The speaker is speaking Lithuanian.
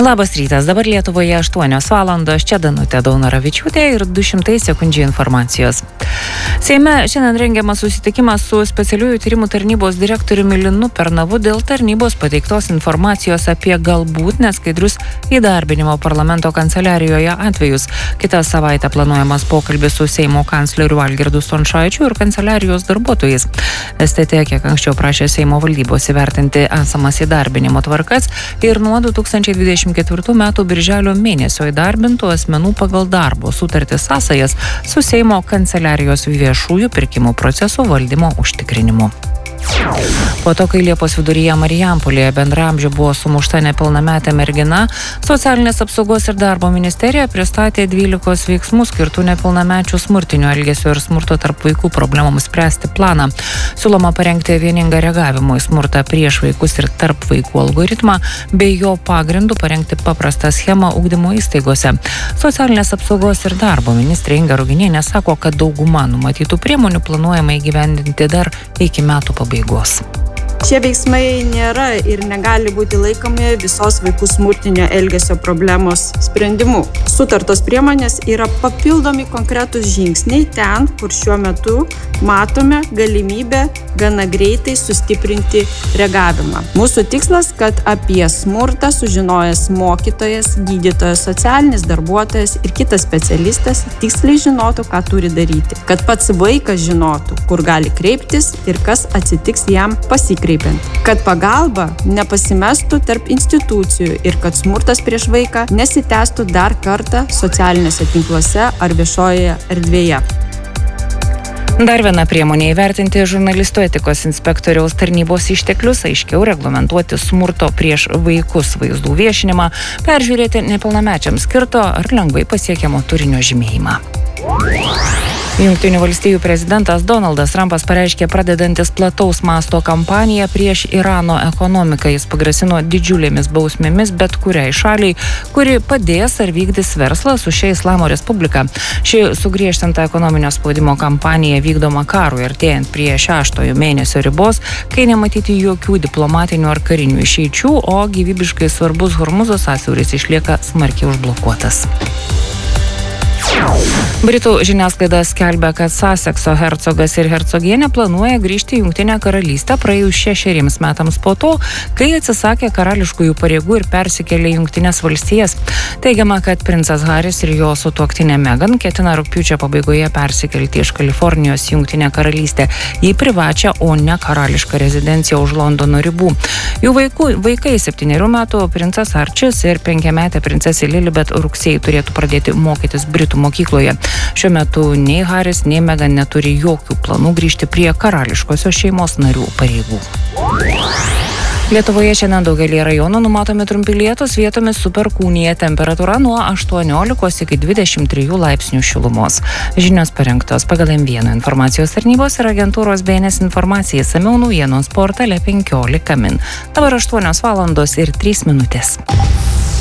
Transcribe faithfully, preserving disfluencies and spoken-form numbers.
Labas rytas, dabar Lietuvoje aštuonios valandos, čia Danutė Daunoravičiūtė ir du šimtai sekundžių informacijos. Seime šiandien rengiamas susitikimas su specialiųjų tyrimų tarnybos direktoriumi Linu Pernavu dėl tarnybos pateiktos informacijos apie galbūt neskaidrius įdarbinimo parlamento kanceliarijoje atvejus. Kitą savaitę planuojamas pokalbis su Seimo kancleriu Algirdu Stončaičiu ir kanceliarijos darbuotojais. S T T kiek anksčiau prašė Seimo valdybos įvertinti esamas įdarbinimo tvarkas ir nuo du tūkstančiai dvidešimt ketvirtų metų birželio mėnesio įdarbintų asmenų pagal darbo sutartis sąsajas su Seimo kanceliarijos viešųjų pirkimų procesų valdymo užtikrinimu. Po to, kai Liepos viduryje Marijampolėje bendraamžių buvo sumušta nepilnametė mergina, Socialinės apsaugos ir darbo ministerija pristatė dvylikos veiksmų skirtų nepilnamečių smurtinio elgesio ir smurto tarp vaikų problemoms spręsti planą. Siūloma parengti vieningą reagavimo į smurtą prieš vaikus ir tarp vaikų algoritmą, bei jo pagrindų parengti paprastą schemą ugdymo įstaigose. Socialinės apsaugos ir darbo ministrė Inga Ruginienė sako, kad dauguma numatytų priemonių planuojama įgyvendinti dar iki metų pabaigos. Šie veiksmai nėra ir negali būti laikomi visos vaikų smurtinio elgesio problemos sprendimu. Sutartos priemonės yra papildomi konkretūs žingsniai ten, kur šiuo metu matome galimybę gana greitai sustiprinti reagavimą. Mūsų tikslas, kad apie smurtą sužinojęs mokytojas, gydytojas, socialinis darbuotojas ir kitas specialistas tiksliai žinotų, ką turi daryti. Kad pats vaikas žinotų, kur gali kreiptis ir kas atsitiks jam pasikreipti. Kad pagalba nepasimestų tarp institucijų ir kad smurtas prieš vaiką nesitęstų dar kartą socialiniuose tinkluose ar viešojoje erdvėje. Dar viena priemonė įvertinti žurnalistų etikos inspektoriaus tarnybos išteklius, aiškiau reglamentuoti smurto prieš vaikus vaizdų viešinimą, peržiūrėti nepilnamečiams skirto ar lengvai pasiekiamo turinio žymėjimą. Jungtinių valstijų prezidentas Donaldas Trumpas pareiškė pradedantis plataus masto kampaniją prieš Irano ekonomiką. Jis pagrasino didžiulėmis bausmėmis bet kuriai šaliai, kuri padės ar vykdys verslą su šia Islamo Respublika. Ši sugriežtinta ekonominio spaudimo kampanija vykdoma karui artėjant prie šeštojo mėnesio ribos, kai nematyti jokių diplomatinių ar karinių išeičių, o gyvybiškai svarbus Hormuzo sąsiauris išlieka smarkiai užblokuotas. Britų žiniasklaida skelbia, kad Sasekso hercogas ir hercogienė planuoja grįžti į Jungtinę karalystę praėjus šešeriems metams po to, kai atsisakė karališkųjų pareigų ir persikėlė į Jungtines valstijas. Teigiama, kad princas Haris ir jo sutuoktinė Meghan ketina rugpjūčio pabaigoje persikelti iš Kalifornijos į Jungtinę karalystę į privačią, o ne karališką rezidenciją už Londono ribų. Jų vaikų, vaikai septynerių metų princas Arčis ir penkiametė princesė Lilibet rugsėjį turėtų pradėti mokytis Britų mokykloje. Šiuo metu nei Haris, nei Meghan neturi jokių planų grįžti prie karališkosios šeimos narių pareigų. Lietuvoje šiandien daugelį rajonų numatomi trumpi lietūs, vietomis su perkūnija, temperatūra nuo aštuoniolikos iki dvidešimt trijų laipsnių šilumos. Žinios parengtos pagal M vienas informacijos tarnybos ir agentūros B N S informacija, išsamiau naujienos portale penkiolika min. Dabar aštuonios valandos ir trys minutės.